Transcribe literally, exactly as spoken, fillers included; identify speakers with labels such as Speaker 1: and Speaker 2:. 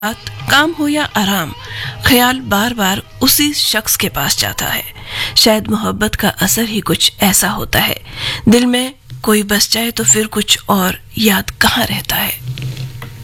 Speaker 1: बात काम हो या आराम, ख्याल बार बार उसी शख्स के पास जाता है। शायद मोहब्बत का असर ही कुछ ऐसा होता है, दिल में कोई बस जाए तो फिर कुछ और याद कहाँ रहता है।